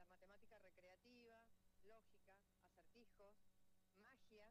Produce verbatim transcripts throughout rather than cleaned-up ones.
matemática recreativa, lógica, acertijos, magia,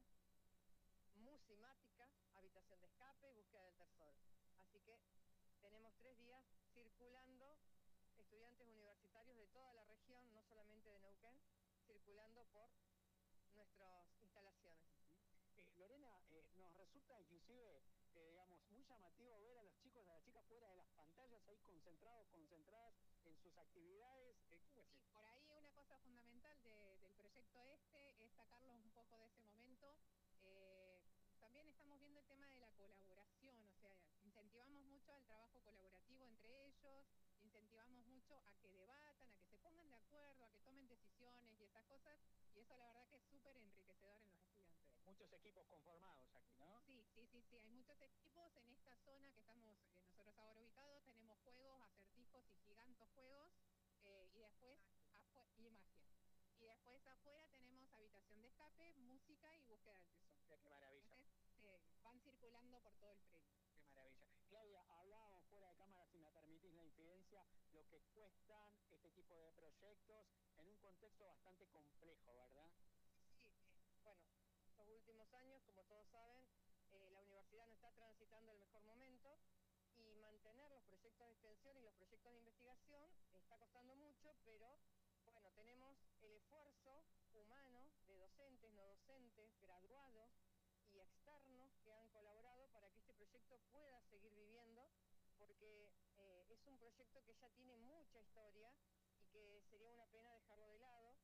musimática, habitación de escape y búsqueda del tesoro. Así que tenemos tres días circulando estudiantes universitarios de toda la región, no solamente de Neuquén, circulando por nuestras instalaciones. Eh, Lorena, eh, nos resulta inclusive, eh, digamos, muy llamativo ver a los chicos y a las chicas fuera de las pantallas, ahí concentrados, concentradas en sus actividades. Eh, ¿Cómo es Sí, esto? por ahí una cosa fundamental de, del proyecto este es sacarlos un poco de ese momento. Eh, también estamos viendo el tema de la colaboración, o sea, incentivamos mucho al trabajo colaborativo entre ellos, incentivamos mucho a que debatan, a que se pongan de acuerdo, a que tomen decisiones y esas cosas, y eso la verdad que es súper enriquecedor en los estudiantes. Muchos equipos conformados aquí, ¿no? Sí, sí, sí, sí, hay muchos equipos en esta zona que estamos eh, nosotros ahora ubicados, tenemos juegos, acertijos y gigantos juegos, eh, y después, y magia. Y después afuera tenemos habitación de escape, música y búsqueda del tesoro. Qué maravilla. Entonces, eh, van circulando por todo el predio. Qué maravilla. Claudia, hablábamos fuera de cámara, si me permitís la infidencia, lo que cuestan este tipo de proyectos en un contexto bastante complejo, ¿verdad? Sí, eh, bueno, estos últimos años, como todos saben, eh, la universidad no está transitando el mejor momento y mantener los proyectos de extensión y los proyectos de investigación está costando mucho, pero bueno, tenemos el esfuerzo humano de docentes, no docentes, graduados y externos que han colaborado para que este proyecto pueda seguir viviendo, porque eh, es un proyecto que ya tiene mucha historia y que sería una pena dejarlo de lado.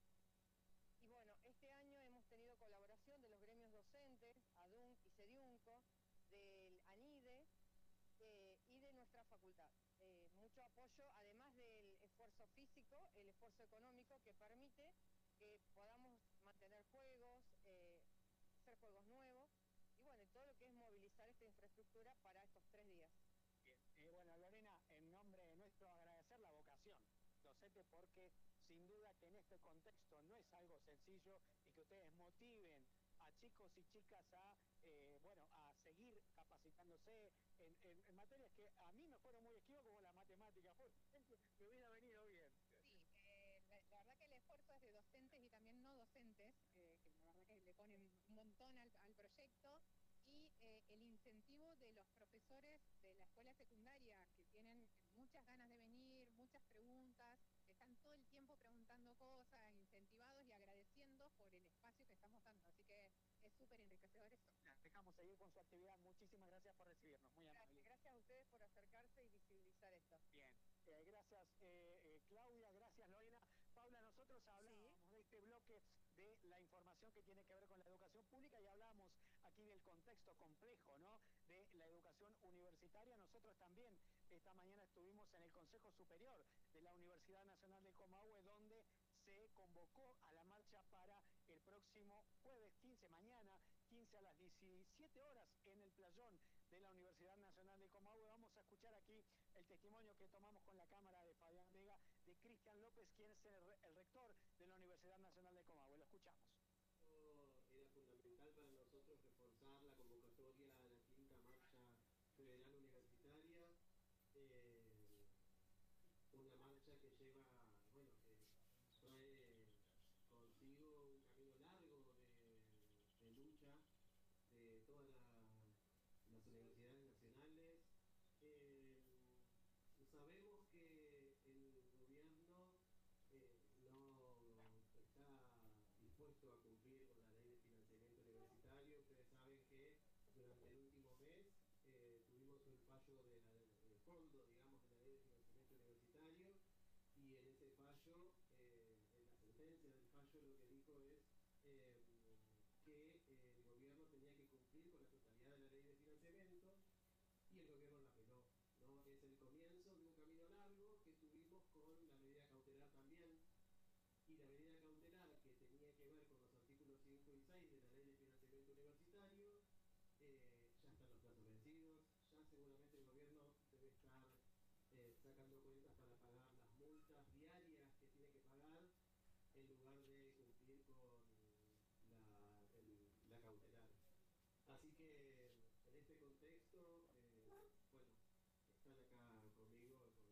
Y bueno, este año hemos tenido colaboración de los gremios docentes, ADUNC y CEDIUNCO, del ANIDE eh, y de nuestra facultad. Eh, mucho apoyo, además del esfuerzo físico, el esfuerzo económico que permite que podamos mantener juegos, eh, hacer juegos nuevos y bueno, y todo lo que es movilizar esta infraestructura para estos tres días. Bien. Eh, bueno, Lorena, en nombre nuestro agradecer la vocación docente, porque sin duda que en este contexto no es algo sencillo y que ustedes motiven a chicos y chicas a, eh, bueno, a seguir capacitándose en, en, en materias que a mí me fueron muy esquivas, como las matemáticas, por ejemplo, me hubiera venido bien. Sí, eh, la, la verdad que el esfuerzo es de docentes y también no docentes, eh, que la verdad que le ponen un montón al, al proyecto, y eh, el incentivo de los profesores de la escuela secundaria, que tienen muchas ganas de venir, muchas preguntas, están todo el tiempo preguntando cosas, incentivados y agradeciendo por el espacio que estamos dando. Así que es súper enriquecedor eso. La dejamos seguir con su actividad. Muchísimas gracias por recibirnos. Muy amable. Gracias, gracias a ustedes por acercarse y visibilizar esto. Bien. Eh, gracias eh, eh, Claudia, gracias Lorena. Paula, nosotros hablábamos sí. de este bloque de la información que tiene que ver con la educación pública y hablábamos aquí del contexto complejo, ¿no?, de la educación universitaria. Nosotros también esta mañana estuvimos en el Consejo Superior de la Universidad Nacional del Comahue, donde se convocó a la marcha para el próximo jueves quince, mañana quince a las diecisiete horas en el playón de la Universidad Nacional del Comahue. Vamos a escuchar aquí el testimonio que tomamos con la cámara de Fabián Vega, de Cristian López, quien es el, el rector de la Universidad Nacional del Comahue. Lo escuchamos. Era fundamental para nosotros reforzar la convocatoria a la quinta marcha federal universitaria, eh, una marcha que lleva, bueno, que trae consigo un camino largo de, de lucha de todas la, las universidades nacionales. Eh, sabemos que el gobierno eh, no está dispuesto a cumplir con la ley de financiamiento universitario. Ustedes saben que durante el último mes eh, tuvimos un fallo del de fondo, digamos, de la ley de financiamiento universitario, y en ese fallo, eh, en la sentencia del fallo, lo que dijo es eh, que eh, el gobierno tenía que cumplir con la totalidad de la ley de financiamiento, y el gobierno la apeló, ¿no? Es el comienzo de un camino largo que tuvimos con la medida cautelar también, y la medida cautelar que tenía que ver con los artículos cinco y seis de la ley de financiamiento universitario, eh, ya están los plazos vencidos, ya seguramente el gobierno debe estar eh, sacando cuentas para pagar las multas diarias que tiene que pagar, en lugar de cumplir con la, el, la cautelar. Así que en este contexto